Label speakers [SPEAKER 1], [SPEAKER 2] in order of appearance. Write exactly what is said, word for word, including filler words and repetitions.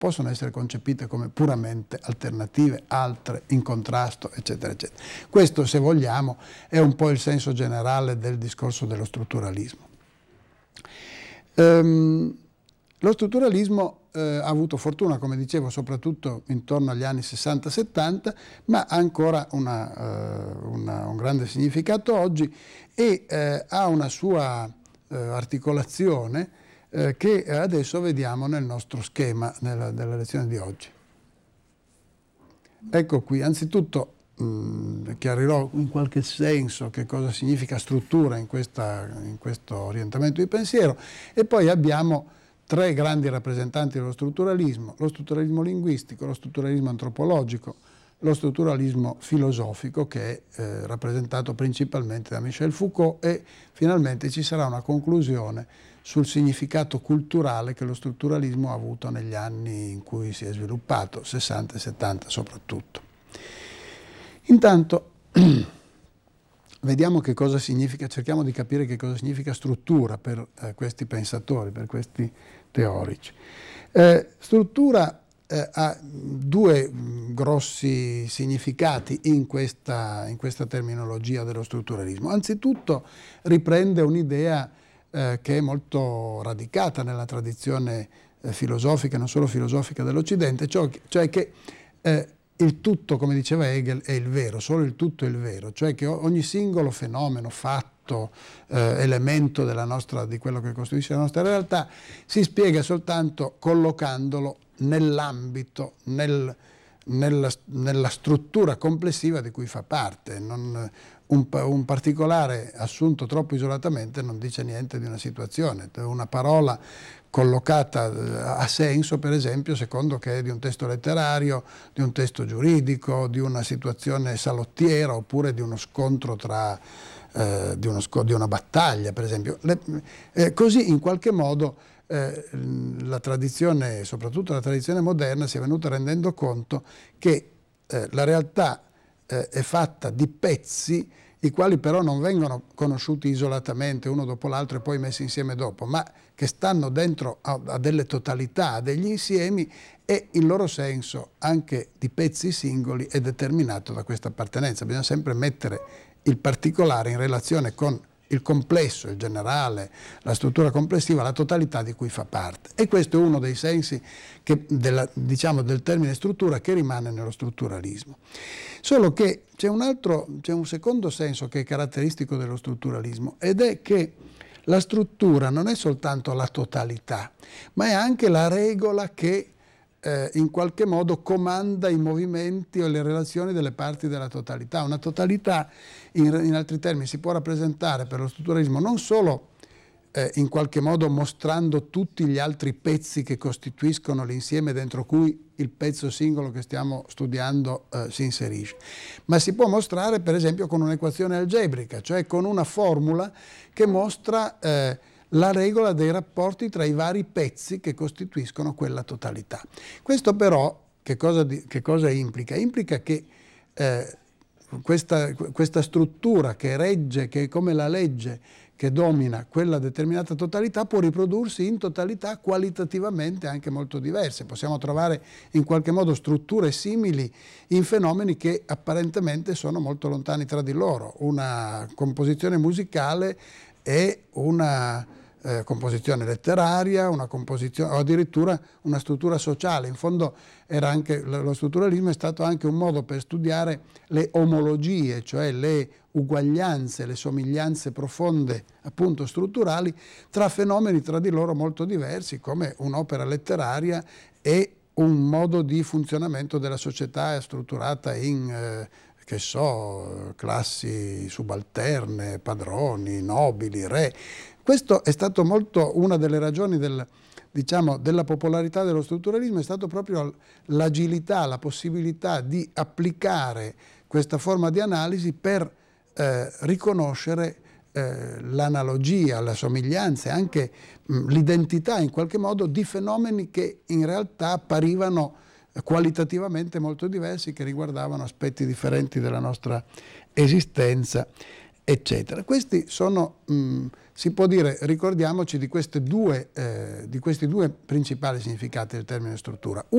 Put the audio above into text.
[SPEAKER 1] possono essere concepite come puramente alternative, altre, in contrasto, eccetera, eccetera. Questo, se vogliamo, è un po' il senso generale del discorso dello strutturalismo. Ehm, lo strutturalismo eh, ha avuto fortuna, come dicevo, soprattutto intorno agli anni sessanta settanta, ma ha ancora una, eh, una, un grande significato oggi e eh, ha una sua eh, articolazione Eh, che adesso vediamo nel nostro schema nella, della lezione di oggi. Ecco qui, anzitutto mh, chiarirò in qualche senso che cosa significa struttura in, questa, in questo orientamento di pensiero e poi abbiamo tre grandi rappresentanti dello strutturalismo, lo strutturalismo linguistico, lo strutturalismo antropologico, lo strutturalismo filosofico che è eh, rappresentato principalmente da Michel Foucault e finalmente ci sarà una conclusione sul significato culturale che lo strutturalismo ha avuto negli anni in cui si è sviluppato, sessanta e settanta soprattutto. Intanto vediamo che cosa significa, cerchiamo di capire che cosa significa struttura per eh, questi pensatori, per questi teorici. Eh, struttura eh, ha due mh, grossi significati in questa, in questa terminologia dello strutturalismo. Anzitutto riprende un'idea Eh, che è molto radicata nella tradizione eh, filosofica, non solo filosofica dell'Occidente, cioè, cioè che eh, il tutto, come diceva Hegel, è il vero, solo il tutto è il vero, cioè che ogni singolo fenomeno, fatto, eh, elemento della nostra, di quello che costituisce la nostra realtà, si spiega soltanto collocandolo nell'ambito, nel, nella, nella struttura complessiva di cui fa parte. Non, Un, un particolare assunto troppo isolatamente non dice niente di una situazione. Una parola collocata ha senso, per esempio, secondo che è di un testo letterario, di un testo giuridico, di una situazione salottiera oppure di uno scontro tra, eh, di, uno, di una battaglia, per esempio. Le, eh, così in qualche modo eh, la tradizione, soprattutto la tradizione moderna, si è venuta rendendo conto che eh, la realtà eh, è fatta di pezzi i quali però non vengono conosciuti isolatamente uno dopo l'altro e poi messi insieme dopo, ma che stanno dentro a, a delle totalità, a degli insiemi e il loro senso, anche di pezzi singoli, è determinato da questa appartenenza. Bisogna sempre mettere il particolare in relazione con il complesso, il generale, la struttura complessiva, la totalità di cui fa parte. E questo è uno dei sensi che della, diciamo, del termine struttura che rimane nello strutturalismo. Solo che c'è un altro, c'è un secondo senso che è caratteristico dello strutturalismo ed è che la struttura non è soltanto la totalità, ma è anche la regola che eh, in qualche modo comanda i movimenti o le relazioni delle parti della totalità. Una totalità, in, in altri termini, si può rappresentare per lo strutturalismo non solo Eh, in qualche modo mostrando tutti gli altri pezzi che costituiscono l'insieme dentro cui il pezzo singolo che stiamo studiando eh, si inserisce, ma si può mostrare per esempio con un'equazione algebrica, cioè con una formula che mostra eh, la regola dei rapporti tra i vari pezzi che costituiscono quella totalità. Questo però che cosa, di, che cosa implica? Implica che eh, questa, questa struttura che regge, che è come la legge che domina quella determinata totalità, può riprodursi in totalità qualitativamente anche molto diverse. Possiamo trovare in qualche modo strutture simili in fenomeni che apparentemente sono molto lontani tra di loro. Una composizione musicale è una eh, composizione letteraria, una composizione, o addirittura una struttura sociale. In fondo era anche, lo strutturalismo è stato anche un modo per studiare le omologie, cioè le uguaglianze, le somiglianze profonde, appunto strutturali, tra fenomeni tra di loro molto diversi, come un'opera letteraria e un modo di funzionamento della società strutturata in, eh, che so, classi subalterne, padroni, nobili, re. Questo è stato molto, una delle ragioni del, diciamo, della popolarità dello strutturalismo è stato proprio l'agilità, la possibilità di applicare questa forma di analisi per Eh, riconoscere eh, l'analogia, la somiglianza e anche mh, l'identità in qualche modo di fenomeni che in realtà apparivano eh, qualitativamente molto diversi, che riguardavano aspetti differenti della nostra esistenza eccetera. Questi sono, mh, si può dire, ricordiamoci di, queste due, eh, di questi due principali significati del termine struttura.